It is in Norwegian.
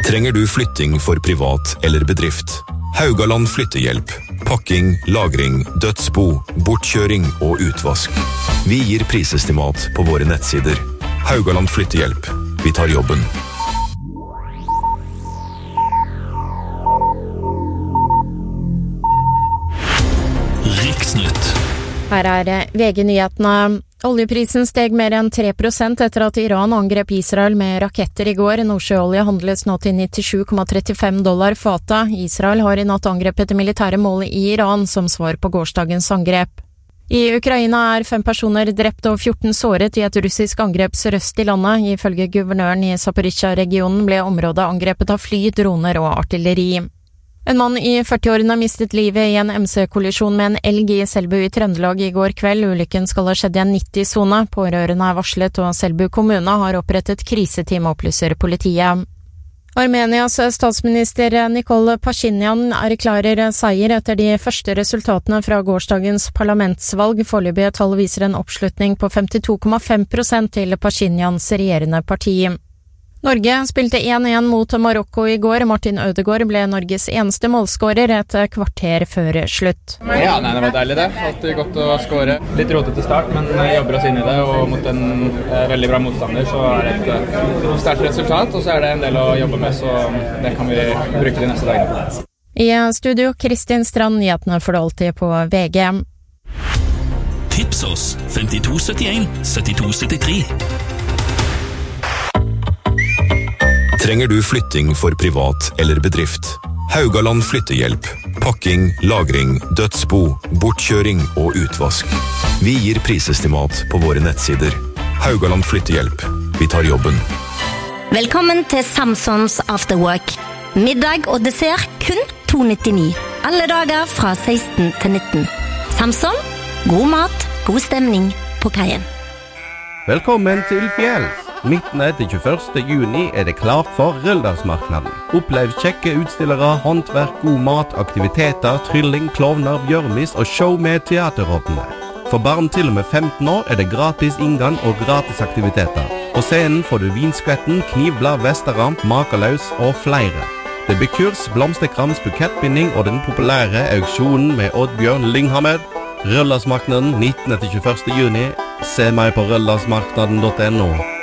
Trenger du flytting for privat eller bedrift? Haugaland flyttehjelp. Pakking, lagring, dødsbo, bortkjøring og utvask. Vi gir prisestimat på våre nettsider. Haugaland flyttehjelp. Vi tar jobben. Riksnytt. Her VG-nyhetene. Oljeprisen steg mer enn 3% etter at Iran angrep Israel med raketter i går. Nordsjøolje handles nå til $97,35 fata. Israel har i natt angrepet det militære målet i Iran som svar på gårsdagens angrep. I Ukraina 5 personer drept og 14 såret i et russisk angrep sørøst i landet. Ifølge guvernøren i Zaporizjzja-regionen ble området angrepet av fly, droner og artilleri. En mann i 40-årene mistet livet i en MC-kollisjon med en elg i Selbu i Trøndelag i går kveld. Ulykken skal ha skjedd i en 90-zone. Pårørende varslet, og Selbu kommune har opprettet kriseteam, opplyser politiet. Armenias statsminister Nikol Pashinyan erklærer seier etter de første resultatene fra gårsdagens parlamentsvalg. Foreløpige tall viser en oppslutning på 52,5% til Pashinyans regjerende parti. Norge spilte 1-1 mot Marokko i går. Martin Ødegaard ble Norges eneste målskårer et kvarter før slutt. Ja, det var deilig det. Alltid godt å skåre. Litt rotete start, men jobber oss inn i det, og mot en veldig bra motstander så det et sterkt resultat, og så det en del å jobbe med, så det kan vi bruke de neste dagene. I studio, Kristin Strand, nyhetene får du alltid på VG. Tips oss 5271 7273. Trenger du flytting for privat eller bedrift? Haugaland flyttehjelp. Pakking, lagring, dødsbo, bortkjøring og utvask. Vi gir prisestimat på våre nettsider. Haugaland flyttehjelp. Vi tar jobben. Velkommen til Samsons Afterwork. Middag og dessert kun $2,99. Alle dager fra 16 til 19. Samson, god mat, god stemning på kaien. Velkommen til Fjells. 19. til 21. juni det klart for Røldalsmarknaden. Opplev kjekke utstillere, håndverk, god mat, aktiviteter, trylling, klovner, bjørmis og show med teateråpne. For barn til og med 15 år det gratis inngang og gratis aktiviteter. På scenen får du Vinskvetten, Knivblad, Vesteramp, Makalaus og flere. Det blir kurs, blomsterkrams, bukettbinding og den populære auksjonen med Oddbjørn Lynghammer. Røldalsmarknaden 19. til 21. juni. Se meg på røldalsmarknaden.no.